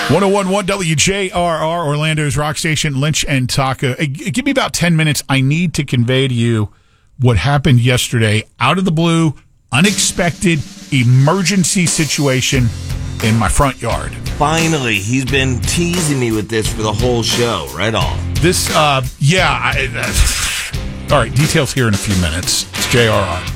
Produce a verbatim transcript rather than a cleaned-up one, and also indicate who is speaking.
Speaker 1: one oh one point one W J R R, Orlando's rock station, Lynch and Taco. Hey, g- give me about ten minutes. I need to convey to you what happened yesterday. Out of the blue, unexpected, emergency situation in my front yard.
Speaker 2: Finally, he's been teasing me with this for the whole show. Right on.
Speaker 1: This, uh, yeah. I, uh, all right, details here in a few minutes. It's J R R.